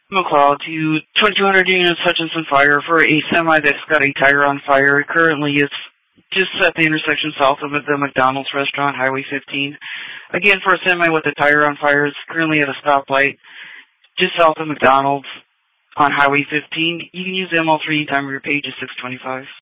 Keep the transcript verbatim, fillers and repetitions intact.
McLeod to twenty-two hundred units Hutchinson Fire for a semi that's got a tire on fire. Currently it's just at the intersection south of the McDonald's restaurant, Highway fifteen. Again, for a semi with a tire on fire, it's currently at a stoplight just south of McDonald's on Highway fifteen. You can use M L three, time of your page is six twenty-five.